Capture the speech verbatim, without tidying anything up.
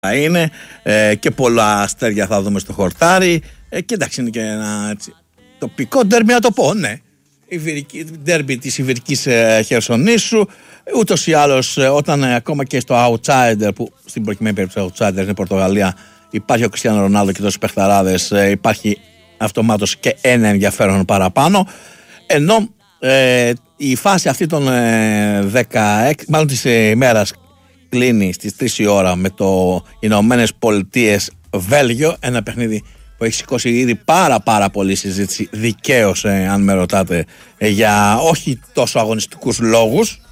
θα είναι ε, και πολλά αστέρια θα δούμε στο χορτάρι. Ε, και εντάξει, είναι και ένα έτσι, τοπικό ντέρμπι, να το πω, ναι. Η ντέρμπι της Ιβηρικής ε, Χερσονήσου. Ούτως ή άλλως, ε, όταν ε, ακόμα και στο outsider, που στην προκειμένη περίπτωση outsider είναι η Πορτογαλία, υπάρχει ο Κριστιάνο Ρονάλντο και τόσοι παιχταράδες, ε, υπάρχει αυτομάτως και ένα ενδιαφέρον παραπάνω. Ενώ ε, η φάση αυτή των ε, δεκαέξι, μάλλον της ε, ημέρας, κλείνει στις τρεις η ώρα με το Ηνωμένες Πολιτείες Βέλγιο, ένα παιχνίδι που έχει σηκώσει ήδη πάρα πάρα πολύ συζήτηση, δικαίως ε, αν με ρωτάτε, ε, για όχι τόσο αγωνιστικούς λόγους.